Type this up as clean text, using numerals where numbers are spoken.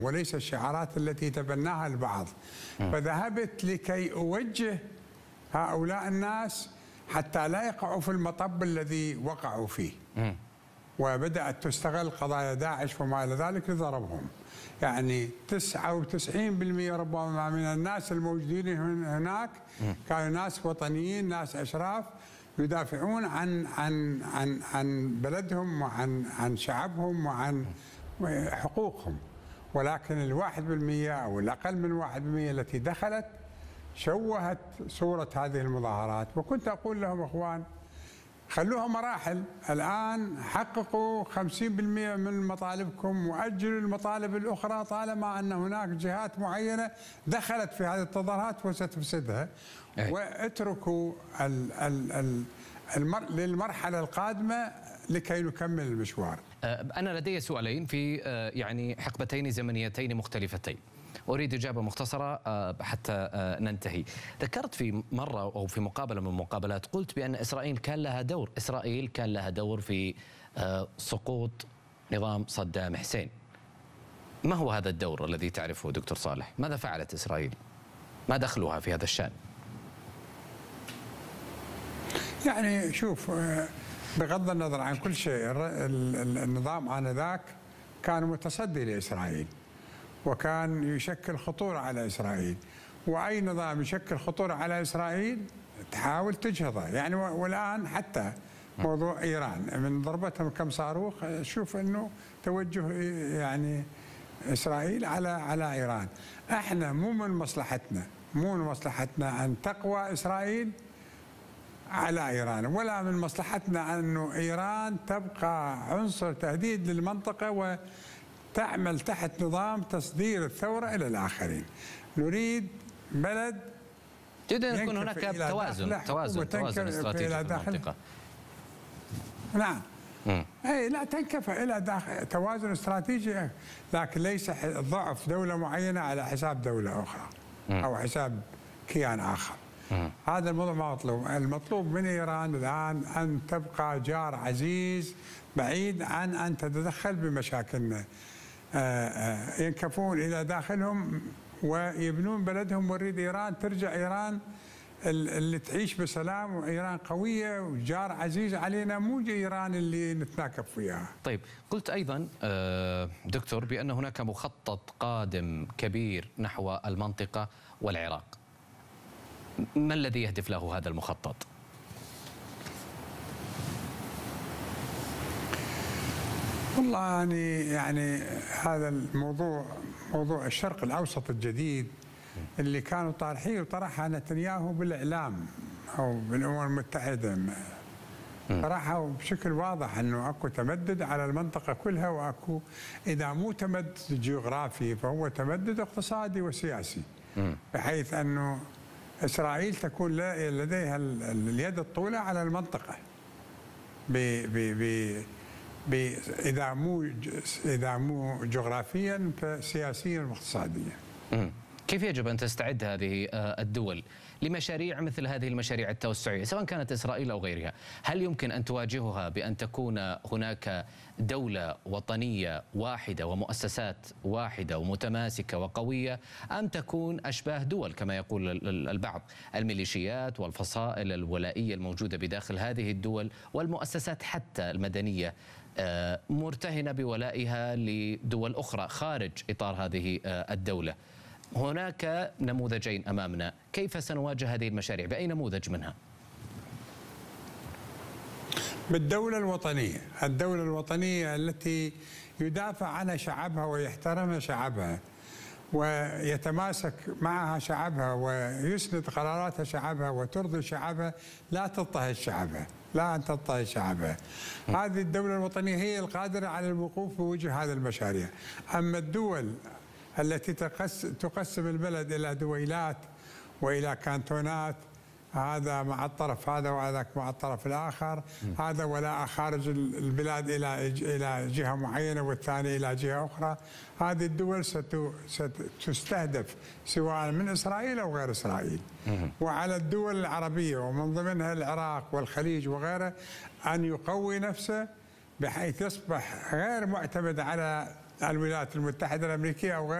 وليس الشعارات التي تبناها البعض. فذهبت لكي أوجه هؤلاء الناس حتى لا يقعوا في المطب الذي وقعوا فيه. وبدأت تستغل قضايا داعش وما إلى ذلك لضربهم. يعني 99% ربما من الناس الموجودين هناك كانوا ناس وطنيين، ناس أشراف يدافعون عن بلدهم وعن شعبهم وعن حقوقهم. ولكن 1% أو الأقل من 1% التي دخلت شوهت صورة هذه المظاهرات. وكنت أقول لهم أخوان خلوها مراحل، الآن حققوا 50% من مطالبكم وأجلوا المطالب الأخرى طالما أن هناك جهات معينة دخلت في هذه التظاهرات وستفسدها. واتركوا للمرحلة القادمة لكي نكمل المشوار. أنا لدي سؤالين في يعني حقبتين زمنيتين مختلفتين، أريد إجابة مختصرة حتى ننتهي. ذكرت في مرة أو في مقابلة من المقابلات قلت بأن إسرائيل كان لها دور في سقوط نظام صدام حسين. ما هو هذا الدور الذي تعرفه دكتور صالح؟ ماذا فعلت إسرائيل؟ ما دخلها في هذا الشأن؟ يعني شوف، بغض النظر عن كل شيء، النظام آنذاك كان متصدي لإسرائيل وكان يشكل خطورة على إسرائيل، وأي نظام يشكل خطورة على إسرائيل تحاول تجهضه. يعني والآن حتى موضوع إيران من ضربتهم كم صاروخ، شوف أنه توجه يعني إسرائيل على إيران. احنا مو من مصلحتنا أن تقوى إسرائيل على إيران، ولا من مصلحتنا أنه إيران تبقى عنصر تهديد للمنطقة وتعمل تحت نظام تصدير الثورة إلى الآخرين. نريد بلد يجب أن يكون هناك توازن استراتيجي في المنطقة. نعم. أي لا تنكفئ إلى توازن استراتيجي، لكن ليس ضعف دولة معينة على حساب دولة أخرى أو حساب كيان آخر. هذا الموضوع ما مطلوب. المطلوب من إيران الآن أن تبقى جار عزيز بعيد عن أن تتدخل بمشاكلنا. ينكفون إلى داخلهم ويبنون بلدهم، ونريد إيران ترجع إيران اللي تعيش بسلام، وإيران قوية وجار عزيز علينا، مو إيران اللي نتناكب فيها. طيب، قلت أيضا دكتور بأن هناك مخطط قادم كبير نحو المنطقة والعراق. ما الذي يهدف له هذا المخطط؟ والله يعني هذا الموضوع، موضوع الشرق الأوسط الجديد اللي كانوا طارحيه وطرحها نتنياهو بالإعلام أو بالأمم المتحدة، طرحها بشكل واضح أنه أكو تمدد على المنطقة كلها، وأكو إذا مو تمدد جغرافي فهو تمدد اقتصادي وسياسي، بحيث أنه إسرائيل تكون لديها اليد الطولى على المنطقة إذا مو جغرافيا فسياسيا واقتصاديا. كيف يجب أن تستعد هذه الدول لمشاريع مثل هذه المشاريع التوسعية سواء كانت إسرائيل أو غيرها؟ هل يمكن أن تواجهها بأن تكون هناك دولة وطنية واحدة ومؤسسات واحدة ومتماسكة وقوية، أم تكون أشباه دول كما يقول البعض، الميليشيات والفصائل الولائية الموجودة بداخل هذه الدول والمؤسسات حتى المدنية مرتهنة بولائها لدول أخرى خارج إطار هذه الدولة؟ هناك نموذجين أمامنا، كيف سنواجه هذه المشاريع؟ بأي نموذج منها؟ بالدولة الوطنية، الدولة الوطنية التي يدافع عنها شعبها ويحترمها شعبها ويتماسك معها شعبها ويسند قراراتها شعبها وترضي شعبها، لا تضطهد شعبها، لا أن تضطهد شعبها. هذه الدولة الوطنية هي القادرة على الوقوف بوجه هذه المشاريع. أما الدول التي تقسم البلد إلى دويلات وإلى كانتونات، هذا مع الطرف هذا وهذاك مع الطرف الآخر، هذا ولاء خارج البلاد إلى جهة معينة والثاني إلى جهة أخرى، هذه الدول ستستهدف سواء من إسرائيل أو غير إسرائيل. وعلى الدول العربية ومن ضمنها العراق والخليج وغيره أن يقوي نفسه بحيث يصبح غير معتمد على الولايات المتحدة الأمريكية أو غيرها